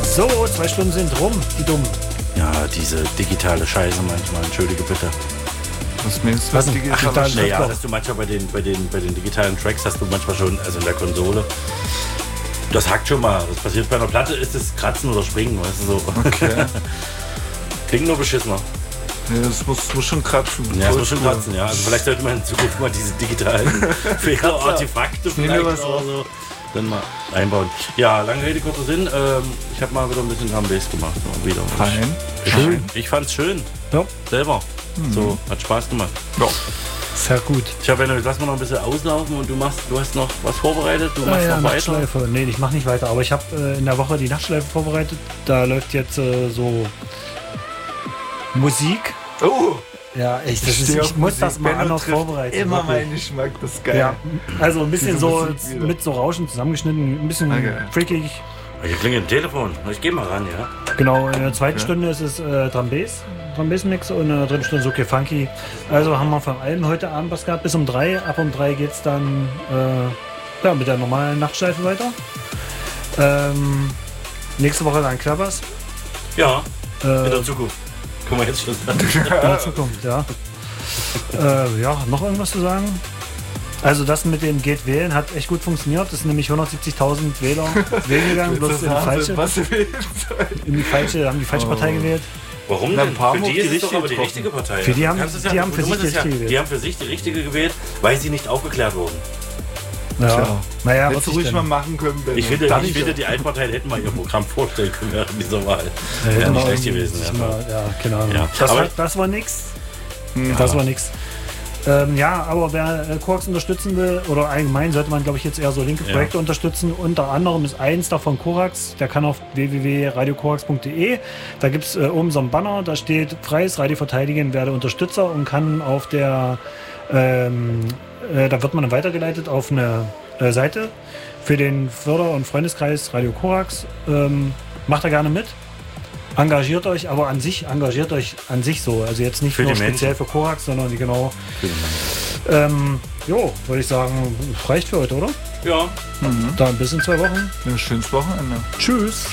So, 2 Stunden sind rum, die Dummen. Ja, diese digitale Scheiße manchmal, entschuldige bitte. Was meinst du, was digital? Naja, dass du manchmal bei den digitalen Tracks hast du manchmal schon, also in der Konsole, das hackt schon mal. Das passiert bei einer Platte, ist es Kratzen oder Springen, weißt du so. Okay. Klingt nur beschissener. Ja, das muss schon kratzen. Ja, das muss schon kratzen, ja. Also vielleicht sollte man in Zukunft mal diese digitalen Fehler-Artefakte vielleicht oder so dann mal einbauen. Ja, lange Rede, kurzer Sinn. Ich habe mal wieder ein bisschen Drum Bass gemacht. Wieder. Fein. Schön. Ich fand's schön. Ja. Selber. So, hat Spaß gemacht. Ja. Sehr gut. Ich habe lass mal noch ein bisschen auslaufen und du hast noch was vorbereitet. Du machst noch weiter. Nachtschleife. Nee, ich mache nicht weiter. Aber ich habe in der Woche die Nachtschleife vorbereitet. Da läuft jetzt so Musik. Oh! Ja, echt. Ich muss das mal anders vorbereiten. Immer mein Geschmack, das ist geil. Ja, also ein bisschen Diese so Musik mit so Rauschen zusammengeschnitten, ein bisschen freakig. Hier klingelt ein Telefon. Ich gehe mal ran, ja. Genau, in der zweiten Stunde ist es Drum Bass Mix und in der dritten Stunde ist okay funky. Also haben wir von allem heute Abend was gehabt bis um 3. Ab um 3 geht's dann mit der normalen Nachtschleife weiter. Nächste Woche dann Klappers. Ja, in der Zukunft. Können wir jetzt schon sagen. In der Zukunft, ja. Noch irgendwas zu sagen? Also das mit dem Geht wählen hat echt gut funktioniert. Das sind nämlich 170.000 Wähler wählen gegangen, bloß haben die falsche Partei gewählt. Warum denn? Für die ist es doch aber die richtige Partei. Für die haben für sich die richtige gewählt. Die haben für sich die richtige gewählt, weil sie nicht aufgeklärt wurden. Ja. Naja, hättest du ruhig mal machen können. Ich finde, die Altparteien hätten mal ihr Programm vorstellen können während dieser Wahl. Wäre nicht schlecht gewesen. Ja, keine Ahnung. Ja. Das war nix. Das war nix. Aber wer Korax unterstützen will, oder allgemein sollte man, glaube ich, jetzt eher so linke Projekte unterstützen. Unter anderem ist eins davon Korax. Der kann auf www.radiokorax.de. Da gibt es oben so ein Banner, da steht Freies Radio verteidigen, werde Unterstützer und kann auf der da wird man dann weitergeleitet auf eine Seite für den Förder- und Freundeskreis Radio Korax. Macht da gerne mit. Engagiert euch an sich so. Also jetzt nicht nur speziell für Korax, sondern genau. Würde ich sagen, reicht für heute, oder? Ja. Dann bis in 2 Wochen. Ein schönes Wochenende. Tschüss.